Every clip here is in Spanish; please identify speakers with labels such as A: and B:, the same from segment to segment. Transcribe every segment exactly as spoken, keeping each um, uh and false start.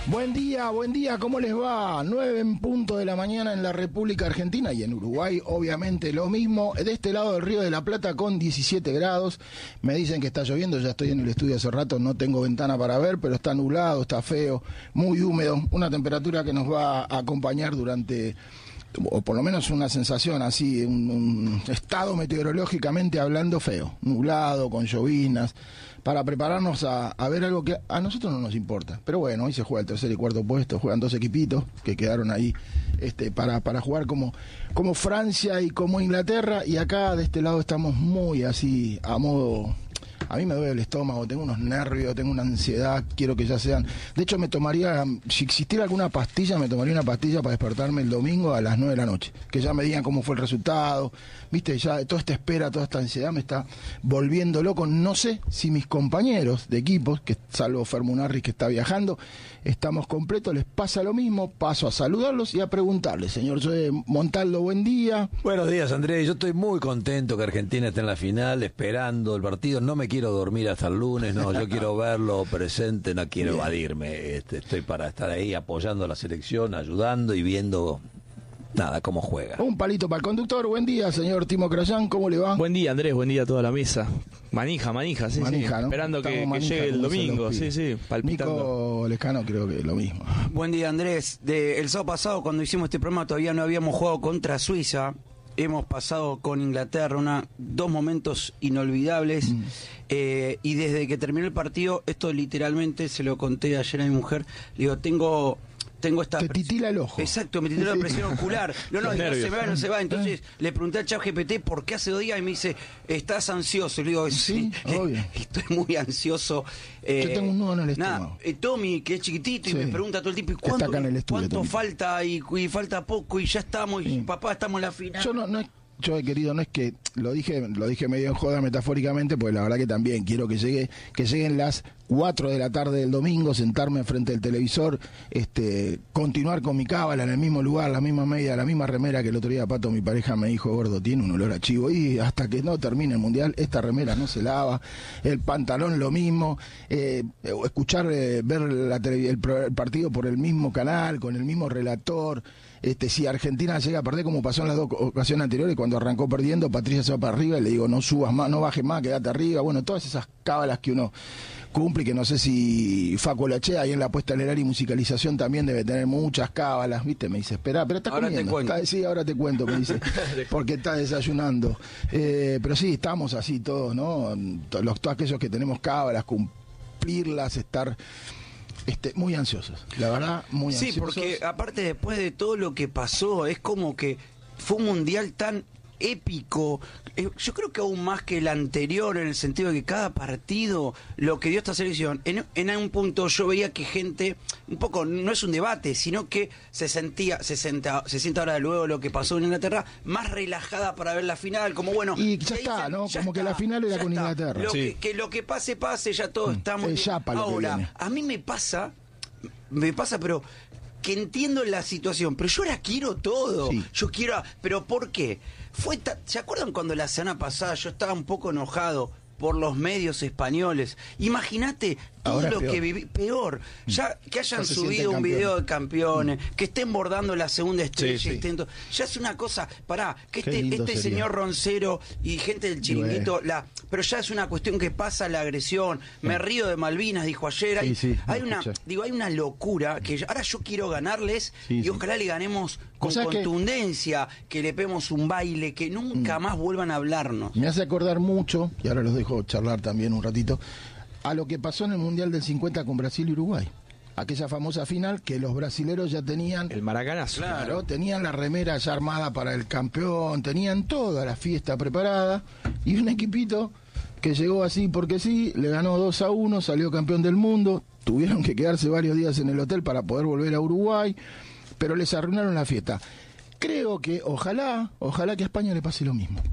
A: Buen día, buen día, ¿cómo les va? nueve en punto de la mañana en la República Argentina y en Uruguay, obviamente lo mismo. De este lado del Río de la Plata con diecisiete grados. Me dicen que está lloviendo, ya estoy en el estudio hace rato, no tengo ventana para ver, pero está nublado, está feo, muy húmedo. Una temperatura que nos va a acompañar durante, o por lo menos una sensación así, un, un estado meteorológicamente hablando feo, nublado, con llovinas, para prepararnos a, a ver algo que a nosotros no nos importa. Pero bueno, hoy se juega el tercer y cuarto puesto, juegan dos equipitos que quedaron ahí este, para, para jugar como, como Francia y como Inglaterra, y acá de este lado estamos muy así, a modo... A mí me duele el estómago, tengo unos nervios, tengo una ansiedad, quiero que ya sean... De hecho, me tomaría, si existiera alguna pastilla, me tomaría una pastilla para despertarme el domingo a las nueve de la noche. Que ya me digan cómo fue el resultado, viste, ya toda esta espera, toda esta ansiedad me está volviendo loco. No sé si mis compañeros de equipos, que salvo Fermunarri que está viajando, estamos completos, les pasa lo mismo. Paso a saludarlos y a preguntarles. Señor Joe Montaldo, buen día.
B: Buenos días, Andrés. Yo estoy muy contento que Argentina esté en la final, esperando el partido. No me quiero dormir hasta el lunes, no, yo quiero verlo presente, no quiero Bien. evadirme, este, estoy para estar ahí apoyando a la selección, ayudando y viendo nada, cómo juega.
A: Un palito para el conductor. Buen día, señor Timo Crayán, ¿cómo le va?
C: Buen día, Andrés, buen día a toda la mesa. Manija, manija, sí,
A: manija,
C: sí.
A: ¿no?
C: Esperando que, que llegue el domingo, sí, sí, palpitando.
A: Nico Lescano creo que lo mismo.
D: Buen día, Andrés. De, el sábado pasado, cuando hicimos este programa, todavía no habíamos jugado contra Suiza. Hemos pasado con Inglaterra una, dos momentos inolvidables, mm. eh, y desde que terminó el partido, esto literalmente se lo conté ayer a mi mujer, le digo, tengo... Tengo esta
A: te titila el ojo.
D: Exacto, me titila la presión ocular. No, no, no se va, no se va. Entonces le pregunté al ChatGPT por qué hace dos días y me dice, estás ansioso. Le digo, sí,
A: sí obvio.
D: Estoy muy ansioso.
A: Eh, Yo tengo un nudo en el estómago.
D: Nada, eh, Tommy, que es chiquitito, sí. y me pregunta todo el tiempo, ¿y cuánto, estudio, cuánto
A: Tommy.
D: falta? Y, y falta poco, y ya estamos, y sí. papá, estamos en la final.
A: Yo no, no es... Yo he querido, no es que lo dije, lo dije medio en joda metafóricamente, pues la verdad que también quiero que llegue, que lleguen las cuatro de la tarde del domingo, sentarme frente al televisor, este, continuar con mi cábala en el mismo lugar, la misma media, la misma remera que el otro día Pato, mi pareja, me dijo, gordo, tiene un olor a chivo, y hasta que no termine el mundial, esta remera no se lava, el pantalón lo mismo, eh, escuchar, eh, ver la tele, el, el partido por el mismo canal, con el mismo relator. Este, si Argentina llega a perder, como pasó en las dos ocasiones anteriores, cuando arrancó perdiendo, Patricia se va para arriba y le digo, no subas más, no bajes más, quédate arriba. Bueno, todas esas cábalas que uno cumple, y que no sé si Facu Lachea ahí en la puesta al aire y musicalización también debe tener muchas cábalas, ¿viste? Me dice, espera, pero estás
D: ahora
A: comiendo.
D: Te cuento.
A: Está, sí, ahora te cuento, me dice, porque está desayunando. Eh, pero sí, estamos así todos, ¿no? Los, todos aquellos que tenemos cábalas, cumplirlas, estar... Este, muy ansiosos, la verdad, muy
D: sí,
A: ansiosos.
D: Sí, porque aparte después de todo lo que pasó, es como que fue un mundial tan épico, eh, yo creo que aún más que el anterior, en el sentido de que cada partido, lo que dio esta selección, en, en algún punto yo veía que gente, un poco, no es un debate, sino que se sentía, se sienta, se sienta ahora luego lo que pasó en Inglaterra, más relajada para ver la final, como bueno...
A: Y ya está, dicen, ¿no? Ya como está, que la final era con está. Inglaterra.
D: Lo
A: sí.
D: que, que lo que pase, pase, ya todo
A: mm,
D: estamos...
A: Es yapa lo
D: ahora,
A: que viene.
D: A mí me pasa, me pasa, pero... que entiendo la situación, pero yo la quiero todo. Sí. Yo quiero, pero ¿por qué? Fue ta... ¿Se acuerdan cuando la semana pasada yo estaba un poco enojado por los medios españoles? Imagínate todo Ahora lo que viví, peor, ya que hayan no subido un video de campeones, mm. que estén bordando la segunda estrella, sí, sí. Estén... ya es una cosa, pará, que este, este señor Roncero y gente del Chiringuito, bueno. la, pero ya es una cuestión que pasa la agresión, sí. me río de Malvinas, dijo ayer, hay, sí, sí, hay una, escuché. digo, hay una locura, que yo, ahora yo quiero ganarles, sí, y ojalá sí. le ganemos con o sea contundencia, que... que le pemos un baile, que nunca mm. más vuelvan a hablarnos.
A: Me hace acordar mucho, y ahora los dejo charlar también un ratito, a lo que pasó en el Mundial del cincuenta con Brasil y Uruguay. Aquella famosa final que los brasileros ya tenían...
C: El maracanazo.
A: Claro, tenían la remera ya armada para el campeón, tenían toda la fiesta preparada, y un equipito que llegó así porque sí, le ganó dos a uno, salió campeón del mundo, tuvieron que quedarse varios días en el hotel para poder volver a Uruguay, pero les arruinaron la fiesta. Creo que ojalá, ojalá que a España le pase lo mismo.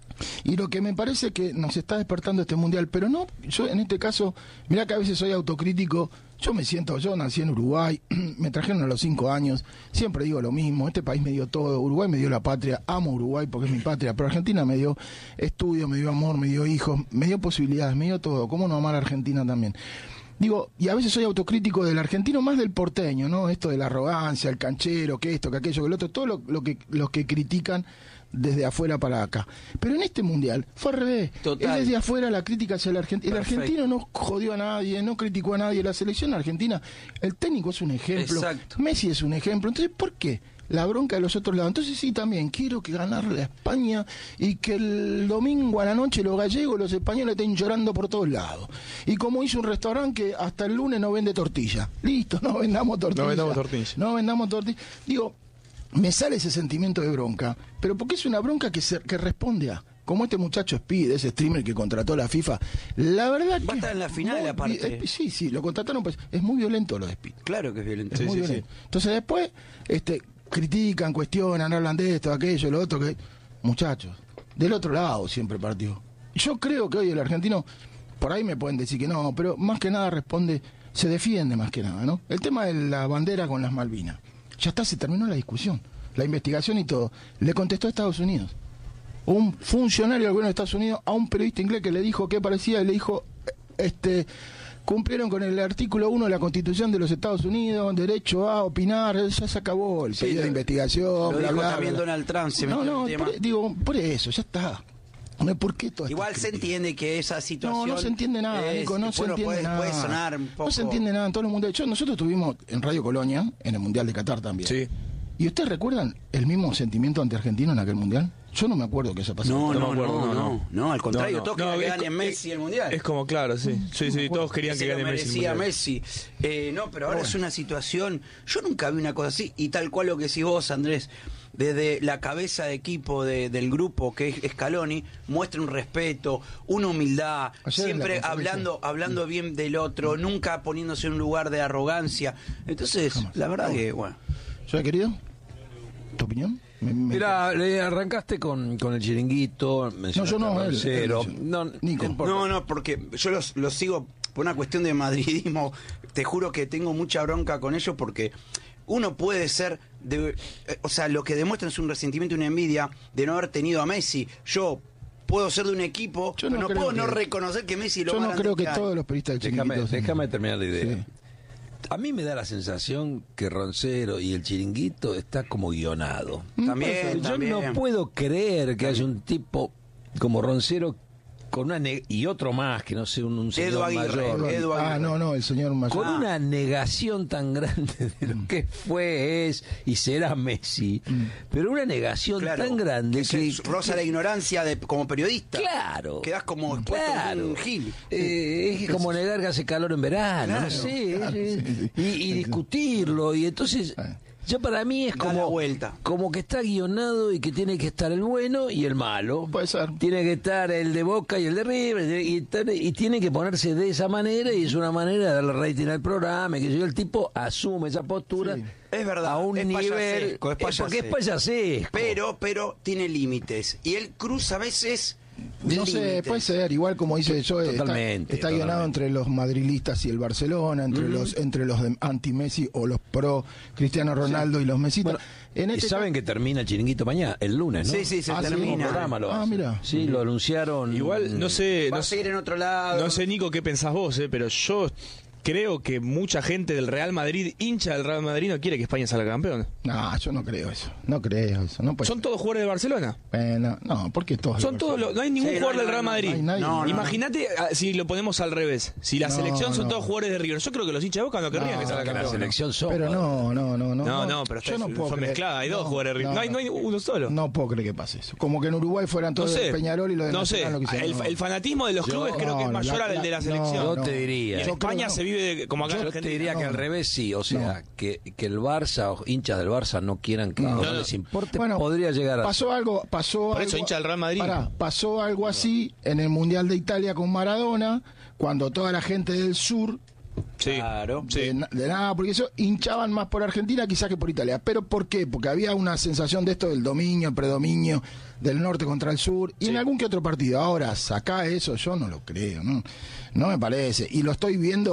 A: Y lo que me parece que nos está despertando este mundial, pero no, yo en este caso, mirá que a veces soy autocrítico, yo me siento, yo nací en Uruguay, me trajeron a los cinco años, siempre digo lo mismo, este país me dio todo, Uruguay me dio la patria, amo Uruguay porque es mi patria, pero Argentina me dio estudio, me dio amor, me dio hijos, me dio posibilidades, me dio todo, ¿cómo no amar a Argentina también? Digo, y a veces soy autocrítico del argentino, más del porteño, ¿no? Esto de la arrogancia, el canchero, que esto, que aquello, que el otro, todo lo, lo que los que critican desde afuera para acá. Pero en este mundial fue al revés.
D: Total.
A: Es desde afuera la crítica hacia el argentino. El
D: Perfecto.
A: argentino no jodió a nadie, no criticó a nadie. La selección argentina, el técnico es un ejemplo.
D: Exacto.
A: Messi es un ejemplo. Entonces, ¿por qué la bronca de los otros lados? Entonces sí, también quiero que ganarle a España y que el domingo a la noche los gallegos, los españoles estén llorando por todos lados. Y como hizo un restaurante que hasta el lunes no vende tortilla. Listo, no vendamos tortilla.
C: No vendamos tortilla.
A: No vendamos tortilla. Digo, me sale ese sentimiento de bronca, pero porque es una bronca que, se, que responde a... Como este muchacho Speed, ese streamer que contrató la FIFA, la verdad que...
D: Va a estar en la final,
A: muy,
D: aparte.
A: es, sí, sí, lo contrataron, pues es muy violento lo de Speed.
D: Claro que es violento.
A: Es
C: Sí,
A: muy
C: sí,
A: violento.
C: sí.
A: Entonces después este, critican, cuestionan, hablan de esto, aquello, lo otro, que... Muchachos, del otro lado siempre partió. Yo creo que hoy el argentino, por ahí me pueden decir que no, pero más que nada responde, se defiende más que nada, ¿no? El tema de la bandera con las Malvinas. Ya está, se terminó la discusión, la investigación y todo. Le contestó a Estados Unidos. Un funcionario del gobierno de Estados Unidos a un periodista inglés que le dijo qué parecía y le dijo, este, cumplieron con el artículo uno de la Constitución de los Estados Unidos, derecho a opinar, ya se acabó el
D: Sí,
A: pedido de investigación,
D: lo
A: bla,
D: dijo
A: bla,
D: también
A: bla.
D: Donald Trump, se
A: No,
D: metió
A: no,
D: en el tema.
A: por- digo, por eso, ya está. No, ¿por qué toda esta
D: Igual se
A: crítica?
D: entiende que esa situación...
A: No, no se entiende nada,
D: es-
A: Nico, no se
D: bueno,
A: entiende
D: puede,
A: nada.
D: puede sonar un poco...
A: No se entiende nada en todos los mundiales. Yo- nosotros estuvimos en Radio Colonia, en el Mundial de Qatar también.
C: Sí.
A: ¿Y ustedes recuerdan el mismo sentimiento ante-argentino en aquel mundial? Yo no me acuerdo que eso pasó.
D: No,
C: No
D: no,
C: me
D: no,
C: acuerdo,
D: no,
C: no,
D: no, no, al contrario,
C: No, no.
D: todos
C: No,
D: querían que
C: es
D: gane
C: co-
D: Messi el Mundial.
C: Es como claro, sí. Sí, sí, todos querían
D: Se
C: que
D: lo
C: gane Messi. el
D: merecía
C: Mundial.
D: Messi. Eh, no, pero ahora es una situación... Yo nunca vi una cosa así, y tal cual lo que decís vos, Andrés, desde la cabeza de equipo de- del grupo, que es Scaloni, muestra un respeto, una humildad,
A: Ayer en la
D: siempre
A: conferencia.
D: hablando hablando bien del otro, nunca poniéndose en un lugar de arrogancia. Entonces, la verdad que, bueno...
A: ¿Yo, querido? ¿Tu opinión? Me- me-
B: Mira, le arrancaste con, con el chiringuito,
A: No, yo no, él,
B: Roncero.
A: él.
B: No,
A: Nico.
B: no importa.
D: No, no, porque yo los, los sigo por una cuestión de madridismo. Te juro que tengo mucha bronca con ellos porque uno puede ser, de, eh, o sea, lo que demuestran es un resentimiento y una envidia de no haber tenido a Messi. Yo puedo ser de un equipo,
A: Yo
D: pero
A: no
D: no
A: creo
D: puedo
A: que-
D: no reconocer que Messi lo
A: Yo
D: más
A: no
D: grande
A: creo que
D: hay.
A: todos los periodistas del
B: Déjame,
A: chiringuito...
B: déjame terminar la idea.
A: Sí.
B: A mí me da la sensación que Roncero y el chiringuito está como guionado.
D: También,
B: Yo
D: también.
B: no puedo creer que haya un tipo como Roncero con una ne- y otro más, que no sé, un, un señor
D: Edu Aguirre,
B: mayor.
D: Edu
A: Ah,
D: Aguirre.
A: no, no, el señor mayor.
B: Con
D: Ah.
B: una negación tan grande de
A: Mm.
B: lo que fue, es y será Messi, pero una negación
D: Claro,
B: tan grande
D: que
B: que,
D: se roza la ignorancia de, como periodista.
B: Claro.
D: Quedás como expuesto
B: Claro.
D: a un gil.
B: Eh, es como negar que hace calor en verano,
D: Claro,
B: no sé,
A: claro,
B: eh,
A: sí, sí.
B: y, y discutirlo, y entonces
A: Ah.
B: ya para mí es
D: Da la
B: como,
D: vuelta.
B: como que está guionado y que tiene que estar el bueno y el malo.
A: Puede ser.
B: Tiene que estar el de Boca y el de River, y, estar- y tiene que ponerse de esa manera, y es una manera de darle rating al programa, y que yo, el tipo asume esa postura
A: Sí.
D: Es verdad,
B: a un
D: es
B: nivel,
D: payasesco, es
B: eh, porque es
D: payasesco.
B: payasesco.
D: Pero, pero tiene límites. Y él cruza a veces.
A: No sé,
D: límites.
A: puede ser, igual como dice yo, está,
B: Totalmente,
A: está guionado
B: totalmente.
A: entre los madrilistas y el Barcelona, entre los entre los de anti-Messi o los pro Cristiano Ronaldo y los mesitas. En
B: Y
A: este
B: saben
A: ca-
B: que termina el chiringuito mañana, el lunes, ¿no?
D: Sí, sí, se
A: Ah, sí,
D: termina.
A: un
B: programa lo
A: Ah,
B: hacen.
A: mira.
B: Sí, lo anunciaron.
C: Igual, no sé,
D: Va
C: no
D: a
C: sé,
D: seguir en otro lado.
C: no sé, Nico, qué pensás vos, eh, pero yo creo que mucha gente del Real Madrid, hincha del Real Madrid, no quiere que España salga campeón.
A: No, yo no creo eso. No creo eso. No puede
C: Son
A: ser.
C: todos jugadores de Barcelona.
A: Bueno, no, porque todos.
C: Son todos, los- no hay ningún
D: Sí, no,
C: jugador
D: no,
C: del Real
D: no,
C: Madrid.
A: no hay nadie.
D: No, no,
C: Imagínate ah, si lo ponemos al revés. Si la
A: No,
C: selección son
A: no.
C: todos jugadores de River. Yo creo que los hinchas de Boca no querrían
A: No,
C: que salga
B: la
C: campeón.
B: selección son.
A: Pero no, no, no, no.
C: No, no, pero
A: yo
C: está-
A: no puedo
C: son
A: creer.
C: mezcladas. Hay dos
A: No,
C: jugadores de River. No, hay, no hay uno solo.
A: No puedo creer que pase eso. Como que en Uruguay fueran
C: No
A: todos
C: sé.
A: de Peñarol y los de
C: no sé.
A: Nacional lo que hicieron.
C: El,
A: No.
C: el fanatismo de los
B: Yo-
C: clubes creo que es
A: no,
C: mayor
A: la-
C: al de la
A: no,
C: selección.
B: Yo
A: no.
B: te diría.
C: Y en
A: Yo
C: España
A: creo-
C: se vive de- como acá en
B: Yo te
C: Argentina.
B: diría que
A: no.
B: al revés sí, o sea, que, que el Barça o hinchas del Barça no quieran que
A: No.
B: no,
C: No, no.
B: les importe,
A: Bueno,
B: podría llegar a
A: pasó algo, pasó
C: Por eso,
A: algo-
C: hincha del Real Madrid.
A: Pará, pasó algo así en el Mundial de Italia con Maradona, cuando toda la gente del sur
C: Sí.
D: Claro.
C: Sí.
A: de, na- de nada, porque eso hinchaban más por Argentina quizás que por Italia. ¿Pero por qué? Porque había una sensación de esto del dominio, el predominio del norte contra el sur, y
C: Sí.
A: en algún que otro partido. Ahora, sacá eso, yo no lo creo, no, no me parece. Y lo estoy viendo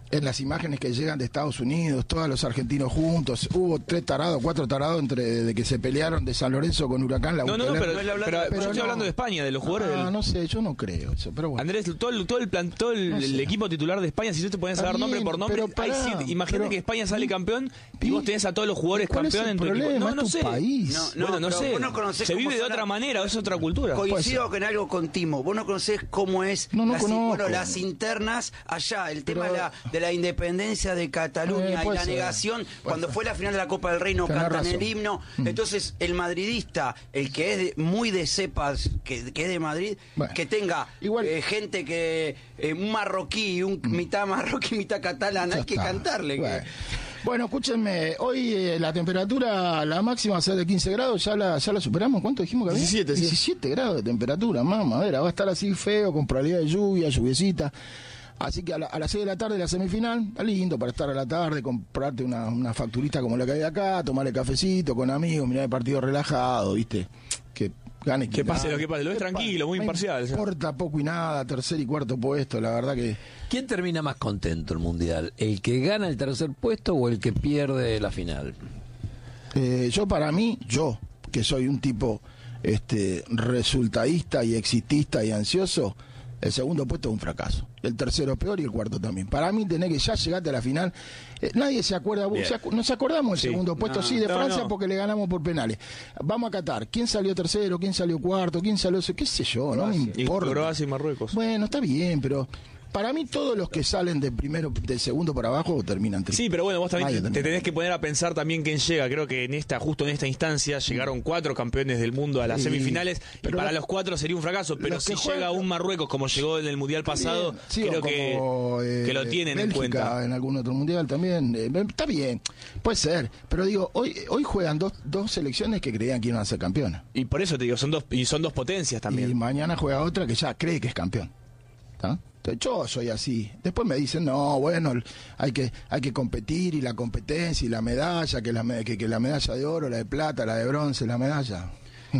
A: en las imágenes que llegan de Estados Unidos, todos los argentinos juntos, hubo tres tarados, cuatro tarados entre de que se pelearon de San Lorenzo con Huracán. La
C: no, no, no, pero, pero, pero, pero yo estoy
A: no,
C: hablando de España, de los jugadores.
A: Ah,
C: del...
A: no sé, yo no creo eso, pero bueno.
C: Andrés, todo el, todo el, plan, todo el,
A: no sé.
C: el equipo titular de España, si yo te ponías a dar nombre por nombre,
A: pará,
C: hay siete, imagínate
A: pero,
C: que España sale campeón y, y vos tenés a todos los jugadores campeones en tu
A: problema?
C: equipo. No,
A: es
C: no
A: tu
C: sé.
A: País.
D: No,
C: bueno, no sé.
D: No
C: se vive de otra la... manera, es otra cultura.
D: Coincido con algo con Timo. Vos no conocés cómo es
A: no, no
D: las,
A: bueno,
D: las internas allá, el tema
A: pero,
D: de, la, de la independencia de Cataluña
A: eh,
D: y la
A: ser,
D: negación. Cuando ser. fue la final de la Copa del Rey no cantan razón. el himno. Mm. Entonces, el madridista, el que es de, muy de cepas, que, que es de Madrid, bueno, que tenga igual, eh, gente que eh, un marroquí, un mm. mitad marroquí, mitad catalán, hay que está. cantarle.
A: Bueno.
D: Que...
A: Bueno, escúchenme, hoy eh, la temperatura, la máxima va a ser de quince grados, ya la, ya la superamos. ¿Cuánto dijimos que había?
C: diecisiete, sí.
A: diecisiete grados de temperatura, mamá, a ver, va a estar así feo, con probabilidad de lluvia, lluviecita. Así que a, la, a las seis de la tarde la semifinal, está lindo para estar a la tarde, comprarte una, una facturita como la que hay acá, tomarle cafecito con amigos, mirar el partido relajado, ¿viste? Que gane
C: que pase lo que pase, lo ves tranquilo, muy imparcial.
A: No importa poco y nada, tercer y cuarto puesto, la verdad que...
B: ¿Quién termina más contento el Mundial? ¿El que gana el tercer puesto o el que pierde la final?
A: Eh, yo para mí, yo, que soy un tipo este resultadista y exitista y ansioso, el segundo puesto es un fracaso. El tercero peor y el cuarto también. Para mí tenés que ya llegaste a la final. Eh, nadie se acuerda, se acu nos acordamos del sí. segundo puesto, no, sí, de no, Francia no. porque le ganamos por penales. Vamos a Qatar. ¿Quién salió tercero? ¿Quién salió cuarto? ¿Quién salió? ¿Qué sé yo? No me importa.
C: Croacia y Marruecos.
A: Bueno, está bien, pero... Para mí todos los que salen de primero, del segundo para abajo terminan tri.
C: Sí, pero bueno, vos también te, te tenés que poner a pensar también quién llega. Creo que en esta, justo en esta instancia, llegaron cuatro campeones del mundo a las sí, semifinales y para los cuatro sería un fracaso. Pero si juegan, llega un Marruecos como llegó en el mundial pasado, sí, creo que, como, eh, que lo tienen
A: Bélgica,
C: en cuenta.
A: En algún otro mundial también. Eh, está bien, puede ser. Pero digo, hoy hoy juegan dos, dos selecciones que creían que iban a ser campeones.
C: Y por eso te digo, son dos y son dos potencias también.
A: Y mañana juega otra que ya cree que es campeón. ¿Está? Yo soy así. Después me dicen, no, bueno, hay que hay que competir y la competencia y la medalla, que la, que, que la medalla de oro, la de plata, la de bronce, la medalla.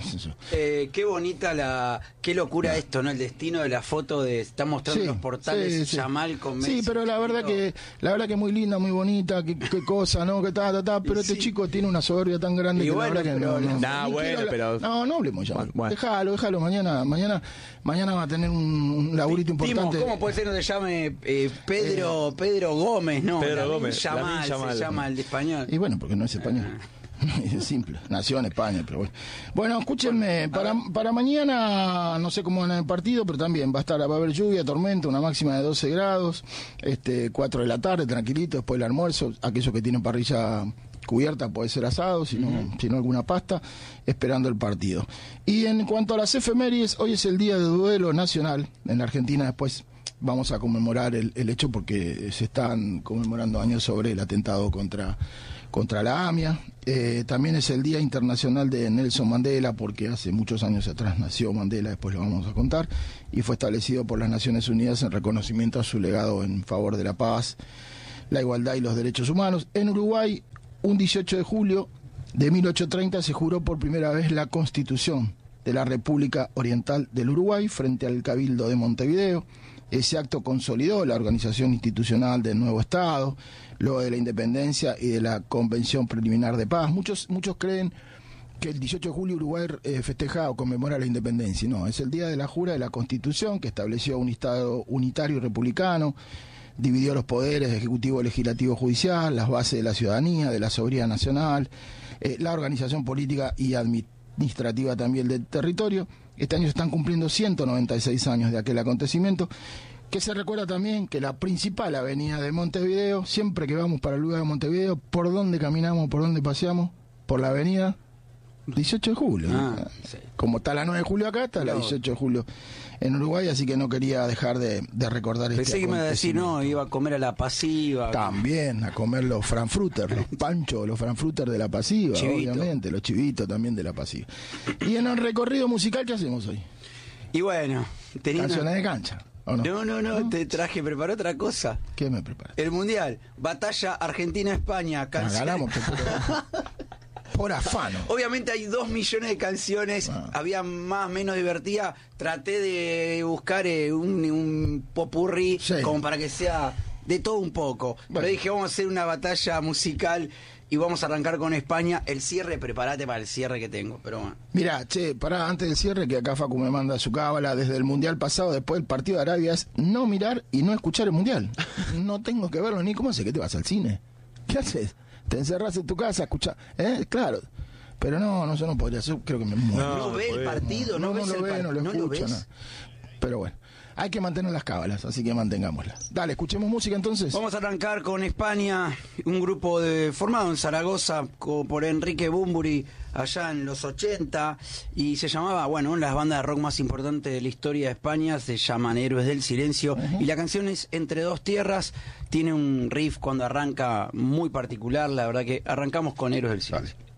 D: eh, qué bonita la, qué locura esto, ¿no? El destino de la foto de, está mostrando sí, los portales sí, sí. Yamal con Messi.
A: Sí, pero la verdad que, la verdad que muy linda, muy bonita, qué, qué cosa, ¿no? Que ta, ta, ta, pero sí. este chico tiene una soberbia tan grande
D: y
A: que
D: bueno,
A: la verdad que no, no,
C: nah,
A: no,
C: bueno, pero...
A: no, no hablemos ya.
C: Bueno, bueno.
A: Déjalo, déjalo, mañana, mañana, mañana va a tener un, un laburito importante.
D: Timo, ¿cómo puede ser que no se llame eh, Pedro, eh, Pedro Gómez, no?
C: Pedro Gómez,
D: Yamal,
C: Yamal.
D: se llama el de español.
A: Y bueno, porque no es español. Es simple, nació en España, pero bueno. Bueno, escúchenme, para, para mañana no sé cómo van el partido, pero también va a estar, va a haber lluvia, tormenta, una máxima de doce grados, este cuatro de la tarde, tranquilito, después del almuerzo, aquellos que tienen parrilla cubierta puede ser asado, si no, uh-huh. si no alguna pasta, esperando el partido. Y en cuanto a las efemérides, hoy es el día de duelo nacional en la Argentina, después vamos a conmemorar el, el hecho porque se están conmemorando años sobre el atentado contra contra la AMIA. Eh, también es el Día Internacional de Nelson Mandela, porque hace muchos años atrás nació Mandela, después lo vamos a contar, y fue establecido por las Naciones Unidas en reconocimiento a su legado en favor de la paz, la igualdad y los derechos humanos. En Uruguay, un dieciocho de julio de mil ochocientos treinta se juró por primera vez la Constitución de la República Oriental del Uruguay frente al Cabildo de Montevideo. Ese acto consolidó la organización institucional del nuevo Estado, luego de la independencia y de la Convención Preliminar de Paz. Muchos muchos creen que el dieciocho de julio Uruguay eh, festeja o conmemora la independencia. No, es el día de la jura de la Constitución, que estableció un Estado unitario y republicano, dividió los poderes ejecutivo, legislativo, judicial, las bases de la ciudadanía, de la soberanía nacional, eh, la organización política y administrativa también del territorio. Este año se están cumpliendo ciento noventa y seis años de aquel acontecimiento, que se recuerda también que la principal avenida de Montevideo, siempre que vamos para el lugar de Montevideo, ¿por dónde caminamos, por dónde paseamos? Por la avenida dieciocho de julio. Ah, sí. Como está la nueve de julio acá, está no. la dieciocho de julio en Uruguay, así que no quería dejar de, de recordar
D: Pensé este
A: Pensé
D: que me iba a decir, no, iba a comer a la Pasiva.
A: También, a comer los frankfurter, los panchos, los frankfurter de la Pasiva, Chivito. Obviamente, los chivitos también de la Pasiva. Y en el recorrido musical, ¿qué hacemos hoy?
D: Y bueno, tenía
A: canciones de cancha. ¿O no?
D: No, no, no, ¿no? Te traje, preparé otra cosa.
A: ¿Qué me preparé?
D: El Mundial, batalla Argentina-España, canciones.
A: Ganamos, por afano.
D: Obviamente hay dos millones de canciones, ah. había más, menos divertida. Traté de buscar eh, un, un popurrí sí. como para que sea de todo un poco.
A: Bueno.
D: Pero dije, vamos a hacer una batalla musical y vamos a arrancar con España. El cierre, prepárate para el cierre que tengo, pero bueno.
A: Mirá, che, pará, antes del cierre, que acá Facu me manda su cábala desde el Mundial pasado, después del partido de Arabia, es no mirar y no escuchar el Mundial. No tengo que verlo ni cómo hace que te vas al cine. ¿Qué haces? Te encerrás en tu casa, escuchás, ¿eh? Claro. Pero no, no, yo no podría, yo creo que me muero.
D: No, no ve el partido, no, no,
A: no,
D: ves
A: no lo
D: el
A: ve,
D: par-
A: no lo
D: no lo
A: escucho,
D: ves.
A: no. Pero bueno, hay que mantener las cábalas, así que mantengámoslas. Dale, escuchemos música entonces.
D: Vamos a arrancar con España, un grupo de, formado en Zaragoza co- por Enrique Bunbury allá en los ochenta, y se llamaba, bueno, una de las bandas de rock más importantes de la historia de España, se llaman Héroes del Silencio, uh-huh. y la canción es Entre dos tierras, tiene un riff cuando arranca muy particular, la verdad que arrancamos con Héroes del Silencio.
A: Vale.